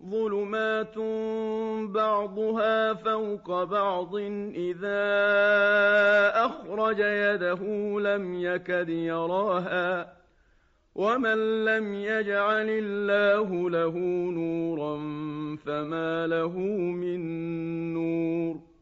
ظُلُمَاتٌ بَعْضُهَا فَوْقَ بَعْضٍ إِذَا أَخْرَجَ يَدَهُ لَمْ يَكَدْ يَرَاهَا ۗ وَمَن لَّمْ يَجْعَلِ اللَّهُ لَهُ نُورًا فَمَا لَهُ مِن نُّورٍ